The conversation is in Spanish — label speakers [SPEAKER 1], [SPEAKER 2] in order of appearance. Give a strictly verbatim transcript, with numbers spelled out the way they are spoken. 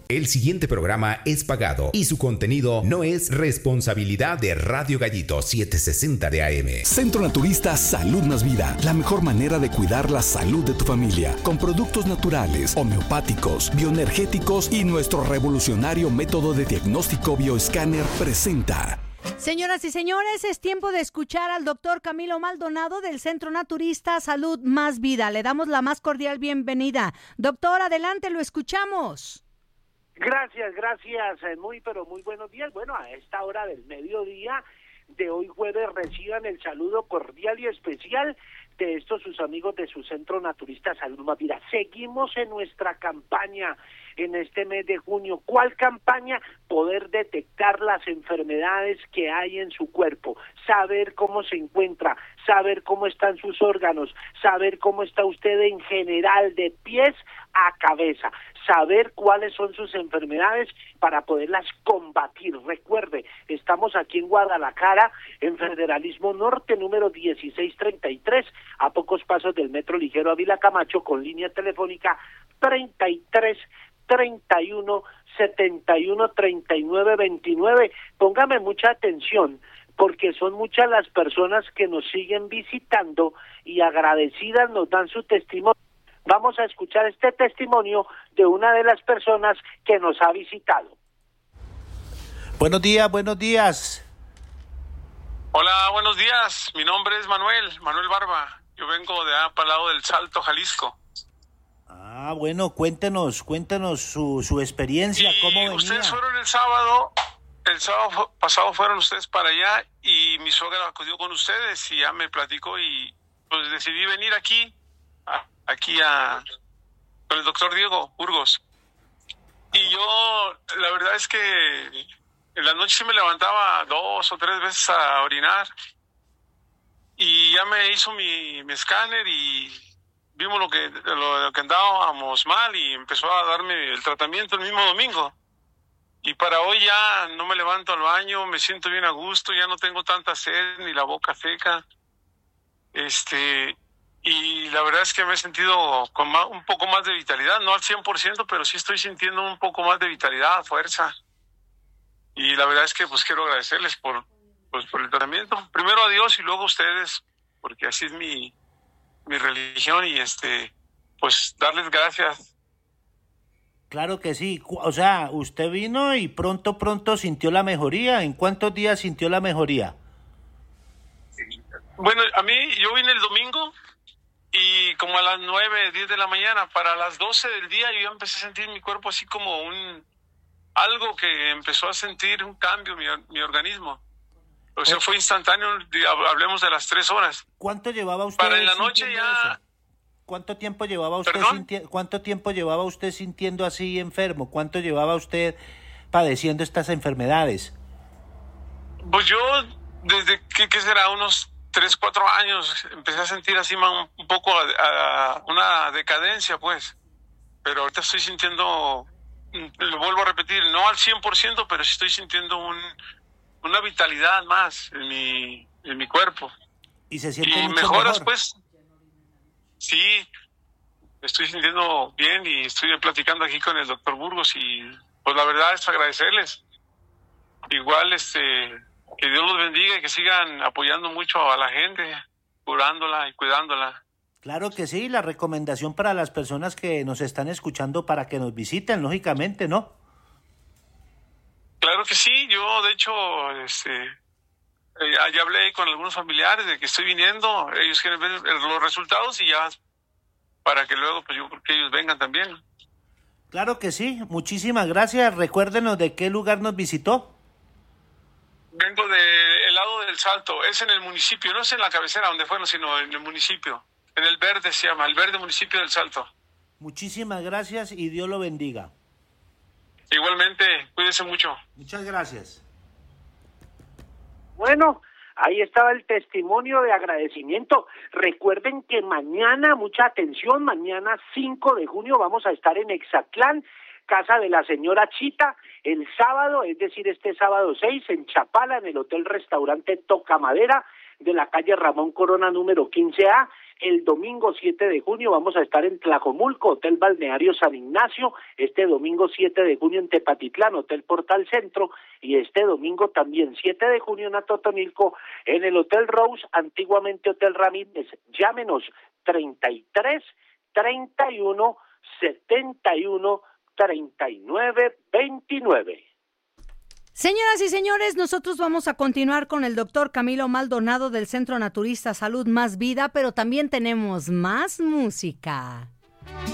[SPEAKER 1] El siguiente programa es pagado y su contenido no es responsabilidad de Radio Gallito setecientos sesenta de A M.
[SPEAKER 2] Centro Naturista Salud Más Vida. La mejor manera de cuidar la salud de tu familia. Con productos naturales, homeopáticos, bioenergéticos y nuestro revolucionario método de diagnóstico bioescáner presenta.
[SPEAKER 3] Señoras y señores, es tiempo de escuchar al doctor Camilo Maldonado del Centro Naturista Salud Más Vida. Le damos la más cordial bienvenida. Doctor, adelante, lo escuchamos.
[SPEAKER 4] Gracias, gracias. Muy, pero muy buenos días. Bueno, a esta hora del mediodía de hoy jueves reciban el saludo cordial y especial de estos sus amigos de su Centro Naturista Salud Más Vida. Seguimos en nuestra campaña en este mes de junio. ¿Cuál campaña? Poder detectar las enfermedades que hay en su cuerpo, saber cómo se encuentra, saber cómo están sus órganos, saber cómo está usted en general de pies a cabeza, saber cuáles son sus enfermedades para poderlas combatir. Recuerde, estamos aquí en Guadalajara, en Federalismo Norte, número dieciséis treinta y tres, a pocos pasos del Metro Ligero Ávila Camacho, con línea telefónica treinta y tres treinta y uno setenta y uno treinta y nueve veintinueve. Póngame mucha atención, porque son muchas las personas que nos siguen visitando y agradecidas nos dan su testimonio. Vamos a escuchar este testimonio de una de las personas que nos ha visitado.
[SPEAKER 5] Buenos días, buenos días.
[SPEAKER 6] Hola, buenos días. Mi nombre es Manuel, Manuel Barba. Yo vengo de allá para el lado del Salto, Jalisco.
[SPEAKER 5] Ah, bueno, cuéntenos, cuéntenos su, su experiencia,
[SPEAKER 6] y
[SPEAKER 5] cómo venía.
[SPEAKER 6] Ustedes fueron el sábado, el sábado pasado fueron ustedes para allá y mi suegra acudió con ustedes y ya me platicó y pues decidí venir aquí, a, aquí a, con el doctor Diego Burgos. Y yo, la verdad es que en la noche sí me levantaba dos o tres veces a orinar y ya me hizo mi, mi escáner y vimos lo que, lo, lo que andábamos mal y empezó a darme el tratamiento el mismo domingo. Y para hoy ya no me levanto al baño, me siento bien a gusto, ya no tengo tanta sed ni la boca seca. Este, y la verdad es que me he sentido con más, un poco más de vitalidad, no al cien por ciento, pero sí estoy sintiendo un poco más de vitalidad, fuerza. Y la verdad es que pues quiero agradecerles por, pues, por el tratamiento. Primero a Dios y luego a ustedes, porque así es mi... mi religión y este pues darles gracias.
[SPEAKER 5] Claro que sí, o sea, usted vino y pronto pronto sintió la mejoría. ¿En cuántos días sintió la mejoría?
[SPEAKER 6] Bueno, a mí yo vine el domingo y como a las nueve, diez de la mañana, para las doce del día yo empecé a sentir mi cuerpo así como un algo que empezó a sentir un cambio mi, mi organismo. O sea, fue instantáneo, hablemos de las tres horas.
[SPEAKER 5] ¿Cuánto llevaba usted
[SPEAKER 6] Para en la noche ya...
[SPEAKER 5] eso? ¿Cuánto tiempo llevaba usted sintiendo, cuánto tiempo llevaba usted sintiendo así enfermo? ¿Cuánto llevaba usted padeciendo estas enfermedades?
[SPEAKER 6] Pues yo, desde que, ¿qué será? Unos tres, cuatro años, empecé a sentir así un, un poco a, a una decadencia, pues. Pero ahorita estoy sintiendo, lo vuelvo a repetir, no al cien por ciento, pero sí estoy sintiendo un... una vitalidad más en mi, en mi cuerpo.
[SPEAKER 5] Y se siente
[SPEAKER 6] y
[SPEAKER 5] mucho
[SPEAKER 6] mejoras,
[SPEAKER 5] mejor.
[SPEAKER 6] Pues, sí, me estoy sintiendo bien y estoy platicando aquí con el doctor Burgos y pues la verdad es agradecerles. Igual, este, que Dios los bendiga y que sigan apoyando mucho a la gente, curándola y cuidándola.
[SPEAKER 5] Claro que sí, la recomendación para las personas que nos están escuchando para que nos visiten, lógicamente, ¿no?
[SPEAKER 6] Claro que sí, yo de hecho, este, eh, ya hablé con algunos familiares de que estoy viniendo, ellos quieren ver los resultados y ya, para que luego, pues yo creo que ellos vengan también.
[SPEAKER 5] Claro que sí, muchísimas gracias, recuérdenos de qué lugar nos visitó.
[SPEAKER 6] Vengo del lado del Salto, es en el municipio, no es en la cabecera donde fueron, sino en el municipio, en el Verde se llama, el Verde Municipio del Salto.
[SPEAKER 5] Muchísimas gracias y Dios lo bendiga.
[SPEAKER 6] Igualmente, cuídese mucho.
[SPEAKER 5] Muchas gracias.
[SPEAKER 4] Bueno, ahí estaba el testimonio de agradecimiento. Recuerden que mañana, mucha atención, mañana cinco de junio vamos a estar en Exatlán, casa de la señora Chita, el sábado, es decir, este sábado seis, en Chapala, en el Hotel Restaurante Toca Madera, de la calle Ramón Corona número quince A, El domingo siete de junio vamos a estar en Tlajomulco, Hotel Balneario San Ignacio. Este domingo siete de junio en Tepatitlán, Hotel Portal Centro. Y este domingo también siete de junio en Atotonilco, en el Hotel Rose, antiguamente Hotel Ramírez. Llámenos treinta y tres, treinta y uno, setenta y uno, treinta y nueve, veintinueve.
[SPEAKER 3] Señoras y señores, nosotros vamos a continuar con el doctor Camilo Maldonado del Centro Naturista Salud Más Vida, pero también tenemos más música.